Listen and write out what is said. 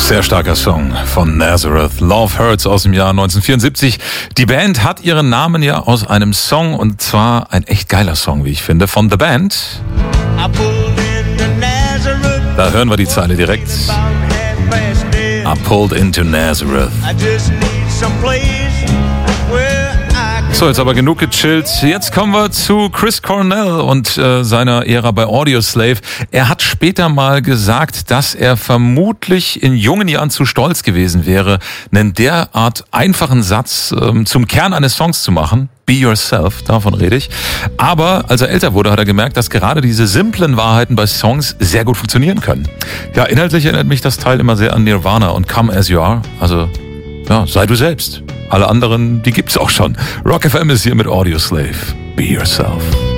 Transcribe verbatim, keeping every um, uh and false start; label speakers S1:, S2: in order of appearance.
S1: Sehr starker Song von Nazareth, Love Hurts aus dem Jahr neunzehnhundertvierundsiebzig. Die Band hat ihren Namen ja aus einem Song, und zwar ein echt geiler Song, wie ich finde, von The Band. Da hören wir die Zeile direkt. I pulled into Nazareth. So, jetzt aber genug gechillt. Jetzt kommen wir zu Chris Cornell und äh, seiner Ära bei Audioslave. Er hat später mal gesagt, dass er vermutlich in jungen Jahren zu stolz gewesen wäre, einen derart einfachen Satz ähm, zum Kern eines Songs zu machen. Be yourself, davon rede ich. Aber als er älter wurde, hat er gemerkt, dass gerade diese simplen Wahrheiten bei Songs sehr gut funktionieren können. Ja, inhaltlich erinnert mich das Teil immer sehr an Nirvana und Come As You Are. Also, ja, sei du selbst. Alle anderen, die gibt's auch schon. Rock F M ist hier mit Audioslave. Be yourself.